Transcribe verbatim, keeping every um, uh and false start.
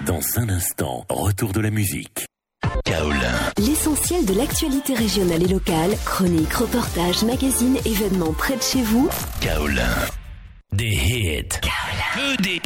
Dans un instant, retour de la musique. Kaolin. L'essentiel de l'actualité régionale et locale, chroniques, reportages, magazines, événements près de chez vous. Kaolin. Des hits. Kaolin. Que des